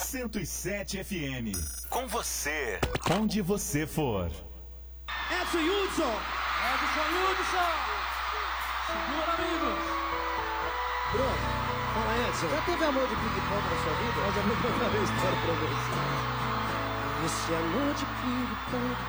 107 FM. Com você, onde você for. Edson Hudson! Segura, amigos! Bruno, fala, Edson. Já teve amor de ping-pong na sua vida? Eu já vou contar uma história pra você. Esse amor de ping-pong